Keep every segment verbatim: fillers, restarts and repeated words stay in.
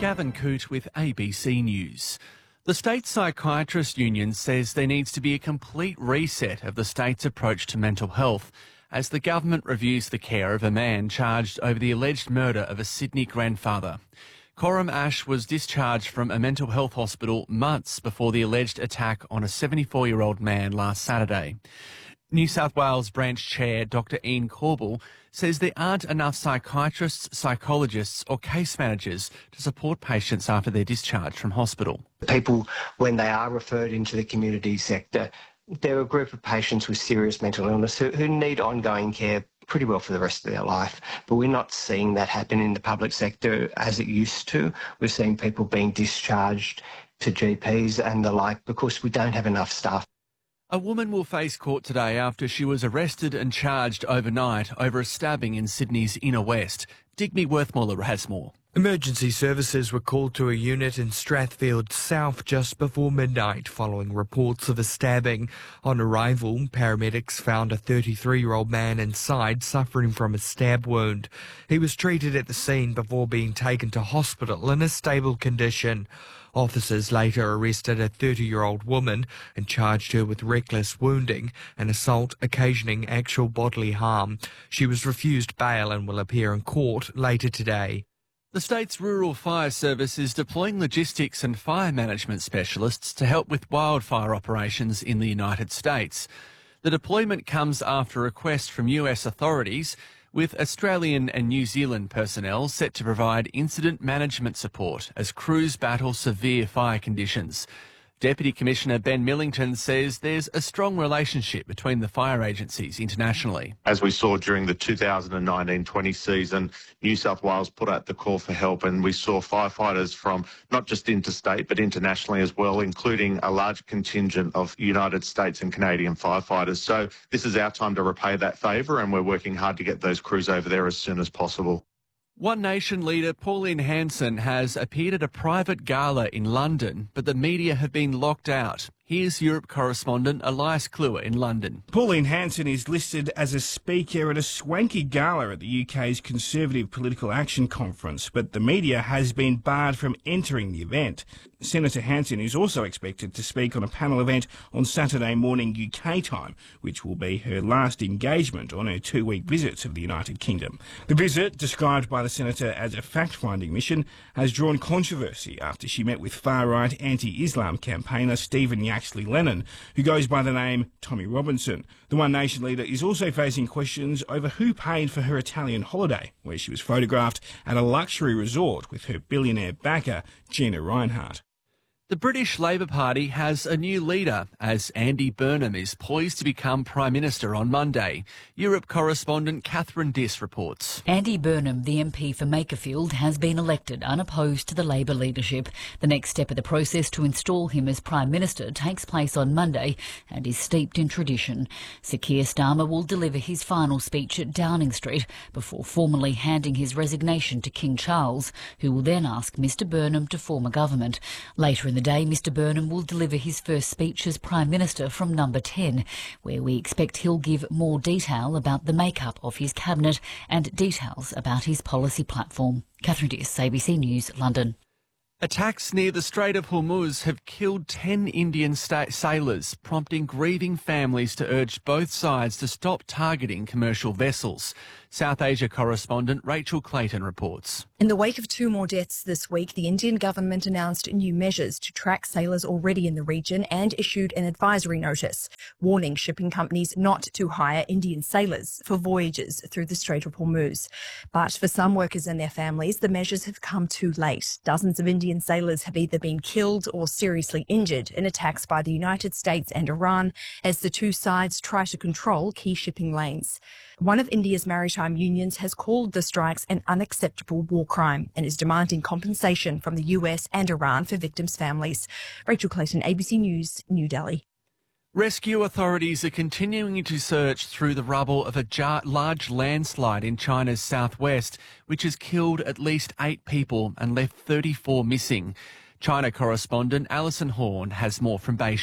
Gavin Coote with A B C News. The State Psychiatrists Union says there needs to be a complete reset of the state's approach to mental health as the government reviews the care of a man charged over the alleged murder of a Sydney grandfather. Coram Ash was discharged from a mental health hospital months before the alleged attack on a seventy-four-year-old man last Saturday. New South Wales Branch Chair Doctor Ian Corbell says there aren't enough psychiatrists, psychologists or case managers to support patients after they're discharged from hospital. People, when they are referred into the community sector, they're a group of patients with serious mental illness who, who need ongoing care pretty well for the rest of their life. But we're not seeing that happen in the public sector as it used to. We're seeing people being discharged to G Ps and the like because we don't have enough staff. A woman will face court today after she was arrested and charged overnight over a stabbing in Sydney's inner west. Digby Worthmuller has more. Emergency services were called to a unit in Strathfield South just before midnight following reports of a stabbing. On arrival, paramedics found a thirty-three-year-old man inside suffering from a stab wound. He was treated at the scene before being taken to hospital in a stable condition. Officers later arrested a thirty-year-old woman and charged her with reckless wounding and assault occasioning actual bodily harm. She was refused bail and will appear in court later today. The state's Rural Fire Service is deploying logistics and fire management specialists to help with wildfire operations in the United States. The deployment comes after a request from U S authorities, with Australian and New Zealand personnel set to provide incident management support as crews battle severe fire conditions. Deputy Commissioner Ben Millington says there's a strong relationship between the fire agencies internationally. As we saw during the two thousand nineteen twenty season, New South Wales put out the call for help, and we saw firefighters from not just interstate but internationally as well, including a large contingent of United States and Canadian firefighters. So this is our time to repay that favour, and we're working hard to get those crews over there as soon as possible. One Nation leader Pauline Hanson has appeared at a private gala in London, but the media have been locked out. Here's Europe correspondent Elias Kluwer in London. Pauline Hanson is listed as a speaker at a swanky gala at the U K's Conservative Political Action Conference, but the media has been barred from entering the event. Senator Hanson is also expected to speak on a panel event on Saturday morning U K time, which will be her last engagement on her two-week visit to the United Kingdom. The visit, described by the senator as a fact-finding mission, has drawn controversy after she met with far-right anti-Islam campaigner Stephen Yaxley Lennon, who goes by the name Tommy Robinson. The One Nation leader is also facing questions over who paid for her Italian holiday, where she was photographed at a luxury resort with her billionaire backer, Gina Rinehart. The British Labor Party has a new leader as Andy Burnham is poised to become Prime Minister on Monday. Europe correspondent Catherine Diss reports. Andy Burnham, the M P for Makerfield, has been elected unopposed to the Labor leadership. The next step of the process to install him as Prime Minister takes place on Monday and is steeped in tradition. Sir Keir Starmer will deliver his final speech at Downing Street before formally handing his resignation to King Charles, who will then ask Mr Burnham to form a government. Later in the day, Mr Burnham will deliver his first speech as Prime Minister from Number ten, where we expect he'll give more detail about the makeup of his cabinet and details about his policy platform. Catherine Diss, A B C News, London. Attacks near the Strait of Hormuz have killed ten Indian sta- sailors, prompting grieving families to urge both sides to stop targeting commercial vessels. South Asia correspondent Rachel Clayton reports. In the wake of two more deaths this week, the Indian government announced new measures to track sailors already in the region and issued an advisory notice, warning shipping companies not to hire Indian sailors for voyages through the Strait of Hormuz. But for some workers and their families, the measures have come too late. Dozens of Indian sailors have either been killed or seriously injured in attacks by the United States and Iran as the two sides try to control key shipping lanes. One of India's maritime unions has called the strikes an unacceptable war crime and is demanding compensation from the U S and Iran for victims' families. Rachel Clayton, A B C News, New Delhi. Rescue authorities are continuing to search through the rubble of a jar- large landslide in China's southwest, which has killed at least eight people and left thirty-four missing. China correspondent Alison Horn has more from Beijing.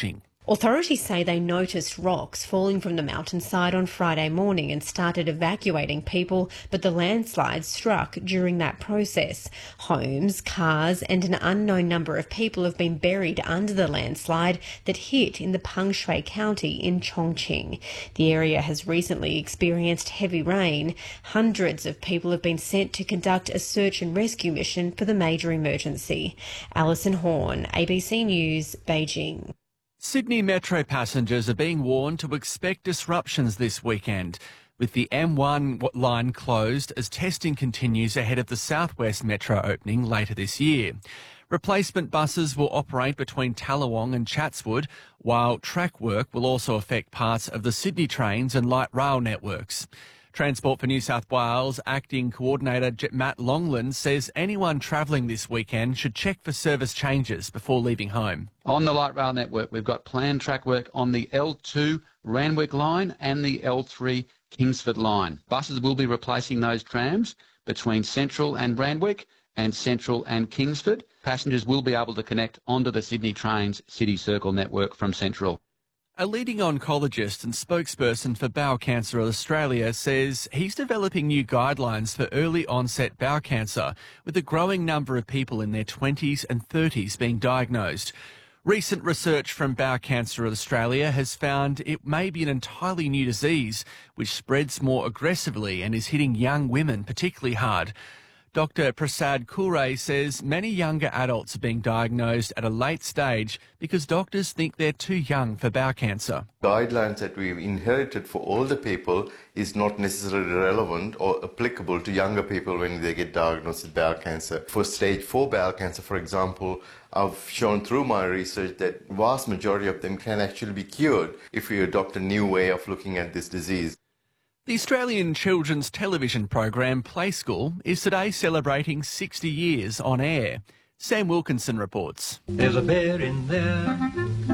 Authorities say they noticed rocks falling from the mountainside on Friday morning and started evacuating people, but the landslide struck during that process. Homes, cars and an unknown number of people have been buried under the landslide that hit in the Pangshui County in Chongqing. The area has recently experienced heavy rain. Hundreds of people have been sent to conduct a search and rescue mission for the major emergency. Alison Horn, A B C News, Beijing. Sydney Metro passengers are being warned to expect disruptions this weekend, with the M one line closed as testing continues ahead of the South West Metro opening later this year. Replacement buses will operate between Tallawong and Chatswood, while track work will also affect parts of the Sydney Trains and light rail networks. Transport for New South Wales Acting Coordinator Matt Longland says anyone travelling this weekend should check for service changes before leaving home. On the light rail network, we've got planned track work on the L two Randwick line and the L three Kingsford line. Buses will be replacing those trams between Central and Randwick and Central and Kingsford. Passengers will be able to connect onto the Sydney Trains City Circle network from Central. A leading oncologist and spokesperson for Bowel Cancer Australia says he's developing new guidelines for early onset bowel cancer, with a growing number of people in their twenties and thirties being diagnosed. Recent research from Bowel Cancer Australia has found it may be an entirely new disease which spreads more aggressively and is hitting young women particularly hard. Doctor Prasad Kure says many younger adults are being diagnosed at a late stage because doctors think they're too young for bowel cancer. Guidelines that we've inherited for older people is not necessarily relevant or applicable to younger people when they get diagnosed with bowel cancer. For stage four bowel cancer, for example, I've shown through my research that vast majority of them can actually be cured if we adopt a new way of looking at this disease. The Australian children's television program Play School is today celebrating sixty years on air. Sam Wilkinson reports. There's a bear in there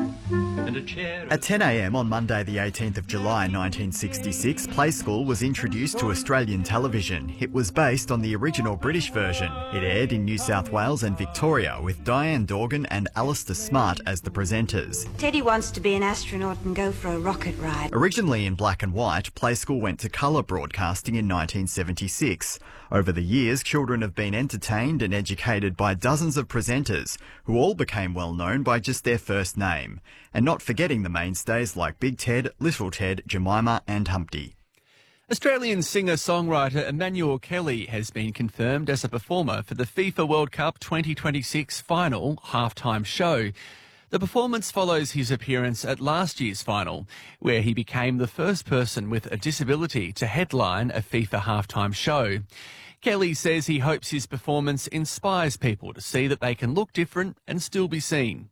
and a chair. At ten a m on Monday the eighteenth of July nineteen sixty-six, Play School was introduced to Australian television. It was based on the original British version. It aired in New South Wales and Victoria with Diane Dorgan and Alistair Smart as the presenters. Teddy wants to be an astronaut and go for a rocket ride. Originally in black and white, Play School went to colour broadcasting in nineteen seventy-six. Over the years, children have been entertained and educated by dozens of presenters who all became well known by just their first name. And not forgetting the mainstays like Big Ted, Little Ted, Jemima and Humpty. Australian singer-songwriter Emmanuel Kelly has been confirmed as a performer for the FIFA World Cup twenty twenty-six final halftime show. The performance follows his appearance at last year's final, where he became the first person with a disability to headline a FIFA halftime show. Kelly says he hopes his performance inspires people to see that they can look different and still be seen.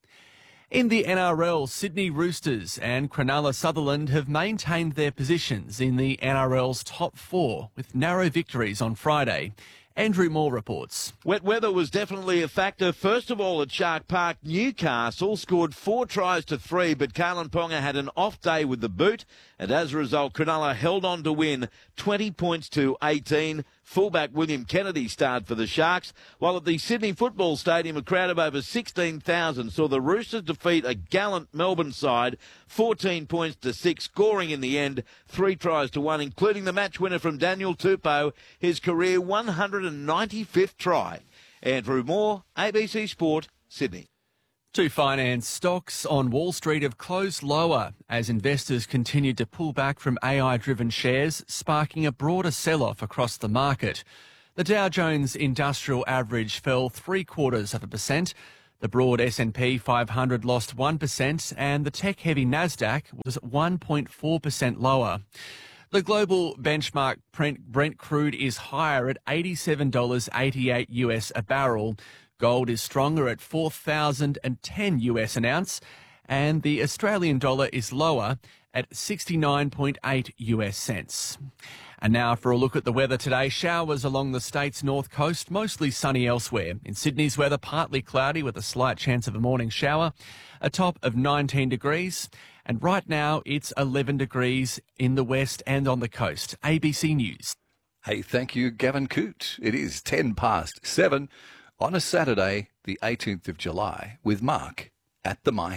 In the N R L, Sydney Roosters and Cronulla Sutherland have maintained their positions in the N R L's top four with narrow victories on Friday. Andrew Moore reports. Wet weather was definitely a factor. First of all, at Shark Park, Newcastle scored four tries to three, but Kalen Ponga had an off day with the boot, and as a result, Cronulla held on to win twenty points to eighteen. Fullback William Kennedy starred for the Sharks, while at the Sydney Football Stadium, a crowd of over sixteen thousand saw the Roosters defeat a gallant Melbourne side, fourteen points to six, scoring in the end three tries to one, including the match winner from Daniel Tupou, his career one hundred ninety-fifth try. Andrew Moore, A B C Sport, Sydney. Two finance stocks on Wall Street have closed lower as investors continued to pull back from A I-driven shares, sparking a broader sell-off across the market. The Dow Jones Industrial Average fell three quarters of a percent. The broad S and P five hundred lost one percent and the tech-heavy Nasdaq was one point four percent lower. The global benchmark Brent crude is higher at eighty-seven dollars eighty-eight US a barrel. Gold is stronger at four thousand ten US an ounce, and the Australian dollar is lower at sixty-nine point eight US cents. And now for a look at the weather today. Showers along the state's north coast, mostly sunny elsewhere. In Sydney's weather, partly cloudy with a slight chance of a morning shower, a top of nineteen degrees. And right now it's eleven degrees in the west and on the coast. A B C News. Hey, thank you, Gavin Coote. It is ten past seven on a Saturday, the eighteenth of July, with Mark at the mic.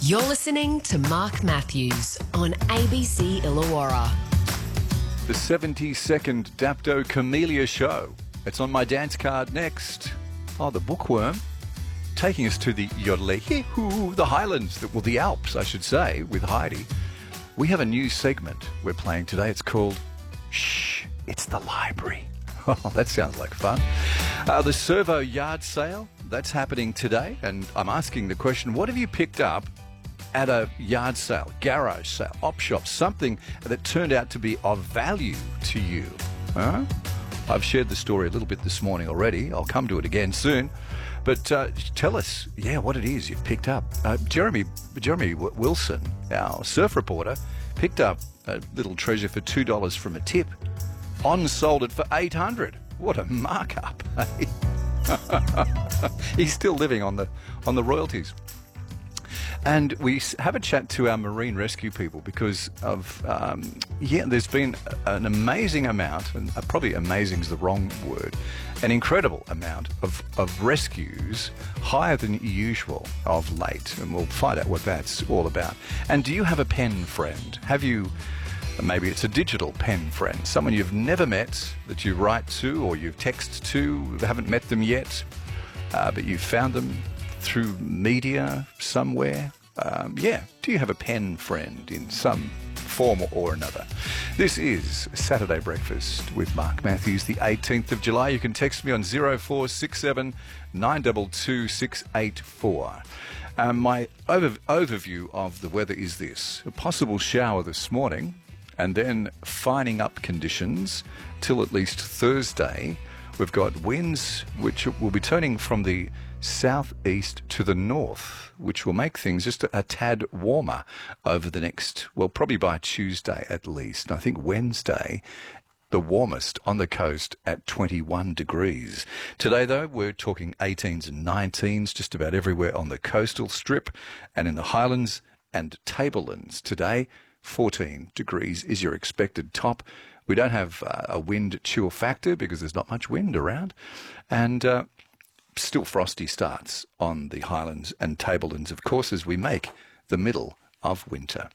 You're listening to Mark Matthews on A B C Illawarra. The seventy-second Dapto Camellia Show. It's on my dance card next. Oh, the bookworm. Taking us to the Yodlehihu, the Highlands, well, the Alps, I should say, with Heidi. We have a new segment we're playing today. It's called Shh, It's the Library. Oh, that sounds like fun. Uh, the Servo Yard Sale, that's happening today. And I'm asking the question, what have you picked up at a yard sale, garage sale, op shop, something that turned out to be of value to you? Huh? I've shared the story a little bit this morning already. I'll come to it again soon. But uh, tell us, yeah, what it is you've picked up. Uh, Jeremy Jeremy w- Wilson, our surf reporter, picked up a little treasure for two dollars from a tip. On sold it for eight hundred dollars. What a markup, eh? He's still living on the on the royalties. And we have a chat to our marine rescue people because of, um, yeah, there's been an amazing amount, and probably amazing is the wrong word, an incredible amount of, of rescues, higher than usual of late. And we'll find out what that's all about. And do you have a pen friend? Have you, maybe it's a digital pen friend, someone you've never met that you write to or you've texted to, haven't met them yet, uh, but you've found them through media somewhere? Um, yeah, do you have a pen friend in some form or another? This is Saturday Breakfast with Mark Matthews, the eighteenth of July. You can text me on zero four six seven nine two two six eight four. Um, my over- overview of the weather is this. A possible shower this morning and then fining up conditions till at least Thursday. We've got winds which will be turning from the southeast to the north, which will make things just a, a tad warmer over the next, well, probably by Tuesday at least. And I think Wednesday, the warmest on the coast at twenty-one degrees. Today, though, we're talking eighteens and nineteens just about everywhere on the coastal strip and in the Highlands and Tablelands. Today, fourteen degrees is your expected top. We don't have uh, a wind chill factor because there's not much wind around. And uh, still frosty starts on the Highlands and Tablelands, of course, as we make the middle of winter.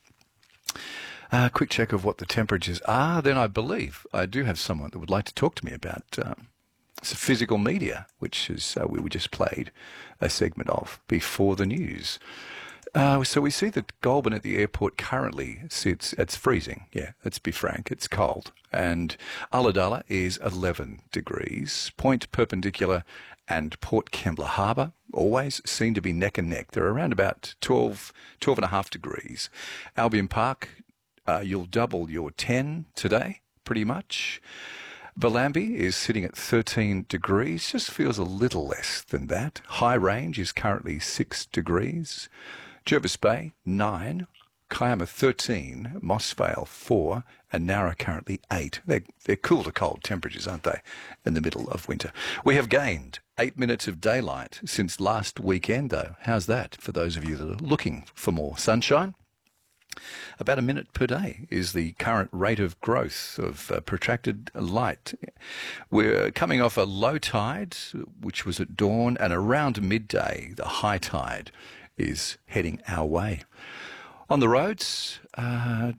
A uh, quick check of what the temperatures are. Then I believe I do have someone that would like to talk to me about uh, physical media, which is uh, we just played a segment of before the news. Uh, so we see that Goulburn at the airport currently sits, it's freezing, yeah, let's be frank, it's cold. And Ulladulla is eleven degrees. Point Perpendicular and Port Kembla Harbour always seem to be neck and neck. They're around about twelve, twelve and a half degrees. Albion Park, uh, you'll double your ten today, pretty much. Bellambi is sitting at thirteen degrees, just feels a little less than that. High Range is currently six degrees. Jervis Bay, nine. Kiama, thirteen. Mossvale, four. And Nowra, currently eight. They're, they're cool to cold temperatures, aren't they, in the middle of winter? We have gained eight minutes of daylight since last weekend, though. How's that for those of you that are looking for more sunshine? About a minute per day is the current rate of growth of uh, protracted light. We're coming off a low tide, which was at dawn, and around midday, the high tide is heading our way. On the roads, uh,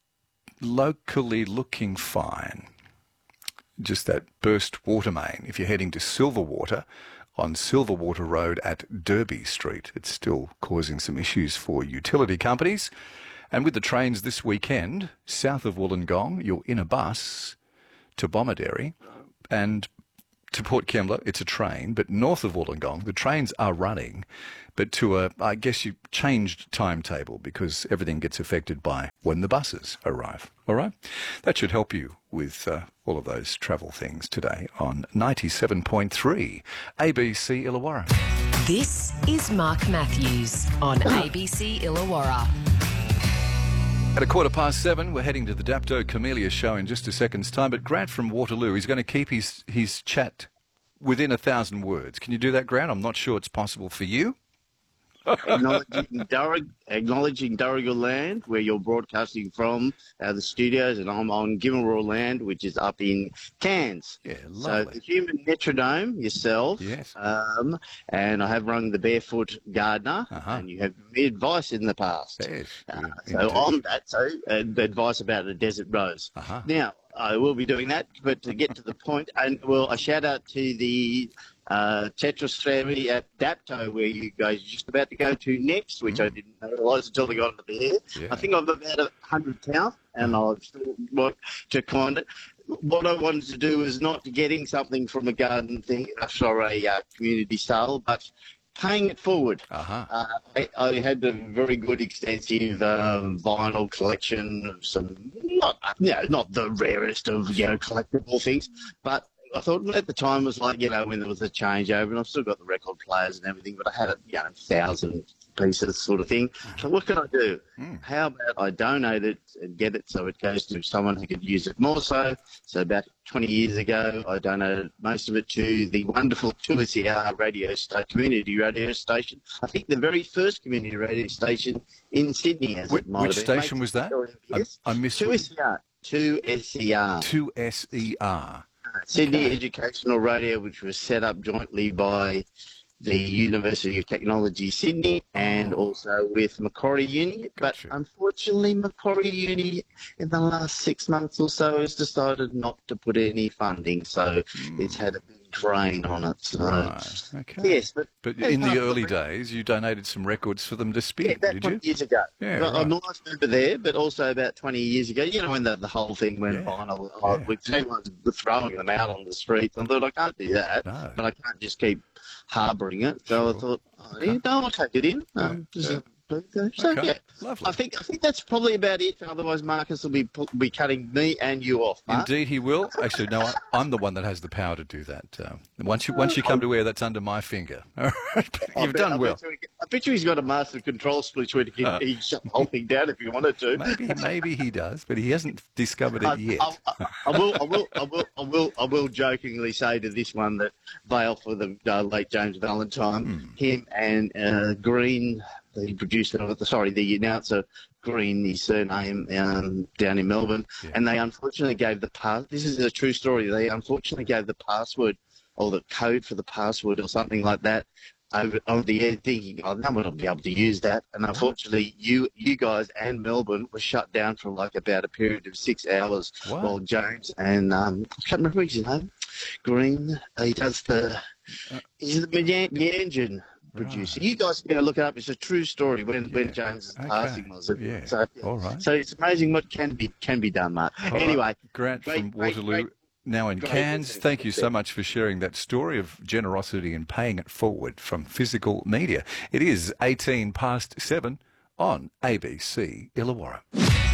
locally looking fine. Just that burst water main. If you're heading to Silverwater, on Silverwater Road at Derby Street, it's still causing some issues for utility companies. And with the trains this weekend, south of Wollongong, you're in a bus to Bomaderry, and to Port Kembla, it's a train, but north of Wollongong, the trains are running, but to a, I guess you changed timetable because everything gets affected by when the buses arrive. All right? That should help you with uh, all of those travel things today on ninety-seven point three A B C Illawarra. This is Mark Matthews on A B C Illawarra. At a quarter past seven, we're heading to the Dapto Camellia Show in just a second's time, but Grant from Waterloo is going to keep his, his chat within a thousand words. Can you do that, Grant? I'm not sure it's possible for you. acknowledging, Durg, acknowledging Darugul land, where you're broadcasting from, uh, the studios, and I'm on Gimelraw land, which is up in Cairns. Yeah, so the human metronome, yourself, yes. um, and I have rung the Barefoot Gardener, uh-huh. and you have given me advice in the past. Yes, uh, so on that, so uh, advice about the Desert Rose. Uh-huh. Now, I will be doing that, but to get to the point, and well, a shout out to the uh, Tetris family at Dapto, where you guys are just about to go to next, which mm. I didn't realise until they got into the air. Yeah. I think I've about a hundred count, and I've still want to kind of. What I wanted to do was not getting something from a garden thing, uh, sorry, a uh, community sale, but paying it forward. Uh-huh. Uh, I, I had a very good, extensive um, vinyl collection of some, not you know, not the rarest of you know collectible things, but I thought at the time it was like you know when there was a changeover, and I've still got the record players and everything, but I had a you know thousand pieces sort of thing. So what can I do? Mm. How about I donate it and get it so it goes to someone who could use it more so? So about twenty years ago, I donated most of it to the wonderful two S E R radio station, community radio station. I think the very first community radio station in Sydney. As Which, it might which have been. station was that? I, I missed two S E R. two S E R. two S E R. Sydney Okay. Educational Radio, which was set up jointly by the University of Technology Sydney and also with Macquarie Uni. Gotcha. But unfortunately, Macquarie Uni in the last six months or so has decided not to put any funding, so mm. it's had a big drain on it. So. Right. Okay. Yes, but, but in the early days, you donated some records for them to spin, yeah, about did twenty you? years ago. Yeah, well, right. I'm a life member there, but also about twenty years ago, you know, when the, the whole thing went Yeah. vinyl, Yeah. I, with everyone was throwing them out on the streets. I thought, I can't do that, No. but I can't just keep harbouring it. So I Sure. thought, oh, yeah, no, I'll take it in. Um, Yeah, just yeah. a- so, Okay. yeah. Lovely. I think I think that's probably about it. Otherwise, Marcus will be pu- be cutting me and you off. Mark. Indeed, he will. Actually, no, I, I'm the one that has the power to do that. Uh, once you once you come to air, that's under my finger. All right. I You've bet- done I well. Bet you, I bet you he's got a master control switch where he can Uh. he can shut the whole thing down if he wanted to. Maybe maybe he does, but he hasn't discovered I, it yet. I, I, I will, I will, I will, I will, I will jokingly say to this one that bail for the uh, late James Valentine, Mm. him and uh, Green, the producer of the, sorry, the announcer Green, his surname um, down in Melbourne, Yeah. and they unfortunately gave the pass. This is a true story. They unfortunately gave the password or the code for the password or something like that over on the air, thinking, "Oh, no one will be able to use that." And unfortunately, you you guys and Melbourne were shut down for like about a period of six hours Wow. while James and um, I can't remember his name, Green. Uh, he does the he's the Meanjin producer. Right. You guys can go look it up. It's a true story when Yeah. when James' Okay. passing was. Yeah. So, All right. so it's amazing what can be can be done, Mark. All right. Anyway, Grant great- from great- Waterloo, great- now in great Cairns. business. Thank you so much for sharing that story of generosity and paying it forward from physical media. It is eighteen past seven on A B C Illawarra.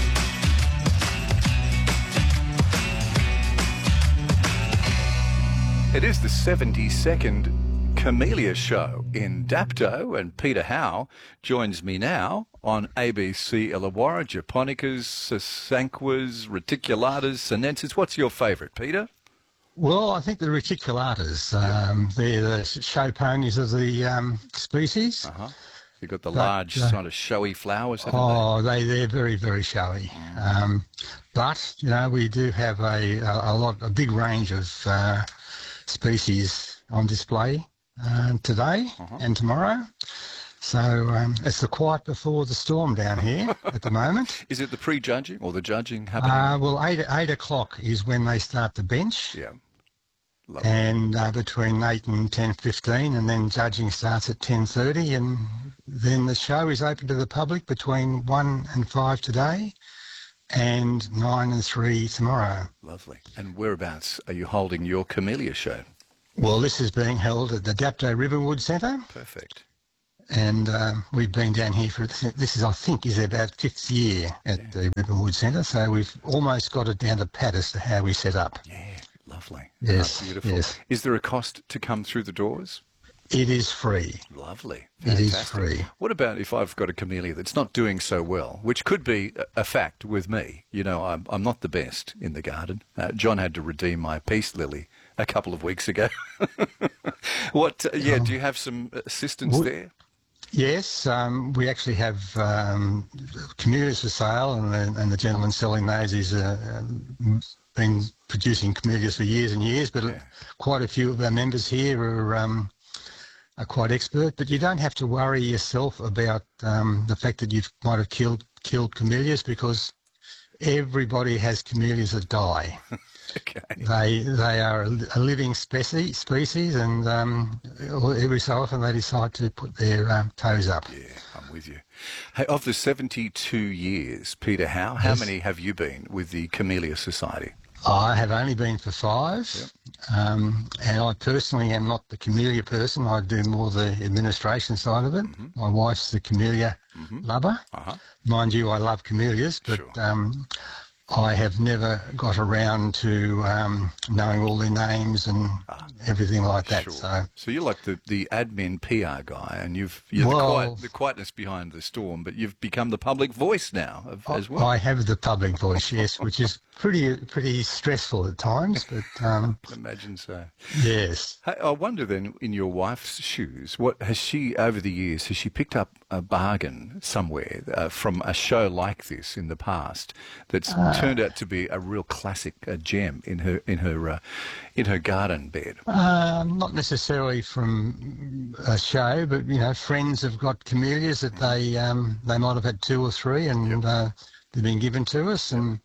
It is the seventy-second Camellia Show in Dapto, and Peter Howe joins me now on A B C Illawarra. Japonicas, Sasanquas, Reticulatas, Sinensis. What's your favourite, Peter? Well, I think the reticulatas, um, they're the show ponies of the um, species. Uh-huh. You've got the But, large, uh, sort of showy flowers, haven't Oh, they, they're very, very showy. Um, but, you know, we do have a, a, a lot, a big range of uh, species on display uh, today Uh-huh. and tomorrow. So um, it's the quiet before the storm down here at the moment. they? Is it the pre-judging or the judging happening? Uh, well, eight, eight o'clock is when they start the bench. yeah. Lovely. And uh, between eight and ten fifteen, and then judging starts at ten thirty, and then the show is open to the public between one and five today, and nine and three tomorrow. Lovely. And whereabouts are you holding your Camellia Show? Well, this is being held at the Dapto Riverwood Centre, Perfect. and um, we've been down here for this is I think is about fifth year at the Riverwood Centre, so we've almost got it down to pat as to how we set up. Yeah, lovely. Yes, Oh, beautiful. yes. Is there a cost to come through the doors? It is free. Lovely. It is Fantastic. free. What about if I've got a camellia that's not doing so well, which could be a- a fact with me? You know, I'm, I'm not the best in the garden. Uh, John had to redeem my peace lily a couple of weeks ago. what? Uh, yeah, Um, do you have some assistance we- there? Yes, um, we actually have um, camellias for sale, and the, and the gentleman selling those is uh, um, been producing camellias for years and years, but yeah. quite a few of our members here are, um, are quite expert. But you don't have to worry yourself about um, the fact that you might have killed killed camellias, because everybody has camellias that die. Okay. They they are a living species, species and um, every so often they decide to put their um, toes up. Yeah, I'm with you. Hey, of the seventy-two years, Peter Howe, how yes. many have you been with the Camellia Society? I have only been for five, yep. um, and I personally am not the camellia person. I do more the administration side of it. Mm-hmm. My wife's the camellia mm-hmm. lover. Uh-huh. Mind you, I love camellias, but sure. um, I have never got around to um, knowing all their names and ah, everything like that. Sure. So, so you're like the, the admin P R guy, and you've you're well, the, quiet, the quietness behind the storm, but you've become the public voice now of, as well. I have the public voice, yes, which is pretty pretty stressful at times, but um, I can imagine so. Yes. Hey, I wonder then, in your wife's shoes, what has she over the years? Has she picked up a bargain somewhere uh, from a show like this in the past that's uh, turned out to be a real classic, a gem in her in her uh, in her garden bed? Uh, not necessarily from a show, but you know, friends have got camellias that they um, they might have had two or three, and yep. uh, they've been given to us, and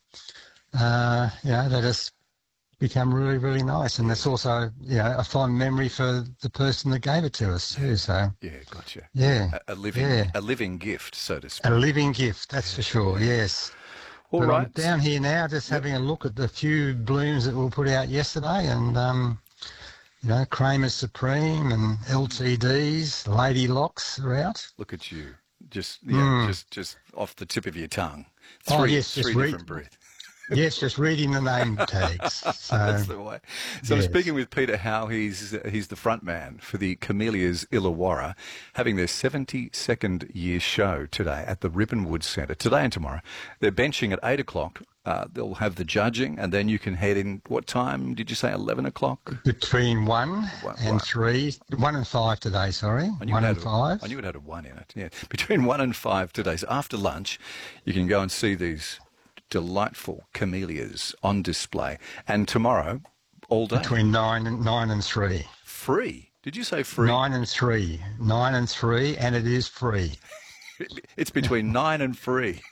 uh, you know, they just become really, really nice, and it's also, you know, a fond memory for the person that gave it to us too. So yeah, gotcha. Yeah, a, a living, yeah. a living gift, so to speak. A living gift, that's for sure. Yes. All but right. I'm down here now, just yep. having a look at the few blooms that were put out yesterday, and um, you know, Kramer's Supreme and L T Ds, Lady Locks are out. Look at you, just yeah, mm. just just off the tip of your tongue. Three, oh yes, three just different read. breeds. Yes, just reading the name tags. So, that's the way. So yes. I'm speaking with Peter Howe. He's he's the front man for the Camellias Illawarra, having their seventy-second year show today at the Ribbonwood Centre. Today and tomorrow. They're benching at eight o'clock. Uh, they'll have the judging, and then you can head in, what time did you say, eleven o'clock? Between one, one and one. three. one and five today, sorry. one and a, five. I knew it had a one in it, yeah. Between one and five today. So after lunch, you can go and see these delightful camellias on display. And tomorrow, all day. Between nine and nine and three. Free? Did you say free? Nine and three. Nine and three, and it is free. It's between nine and three.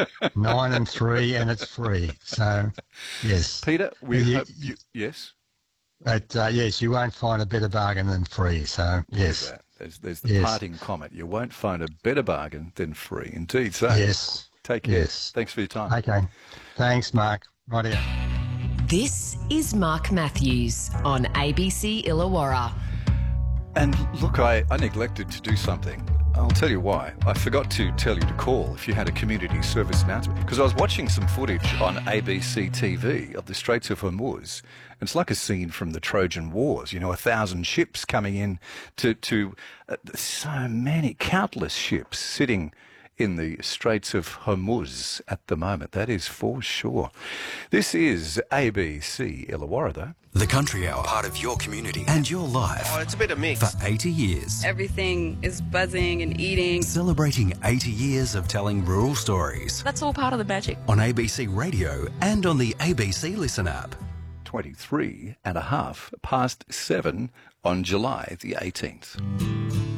Nine and three, and it's free. So, yes. Peter, we you, hope you, yes? But, uh, yes, you won't find a better bargain than free. So, yes. There's, there's the yes. parting comment. You won't find a better bargain than free. Indeed. So, yes. Take care. Yes. Thanks for your time. Okay. Thanks, Mark. Right here. This is Mark Matthews on A B C Illawarra. And look, I, I neglected to do something. I'll tell you why. I forgot to tell you to call if you had a community service announcement, because I was watching some footage on A B C T V of the Straits of Hormuz. It's like a scene from the Trojan Wars, you know, a thousand ships coming in to, to uh, so many, countless ships sitting in the Straits of Hormuz at the moment. That is for sure. This is A B C Illawarra, though. The Country Hour, part of your community and your life. Oh, it's a bit of mix. For eighty years. Everything is buzzing and eating. Celebrating eighty years of telling rural stories. That's all part of the magic. On A B C Radio and on the A B C Listen app. twenty-three and a half past seven on July the eighteenth.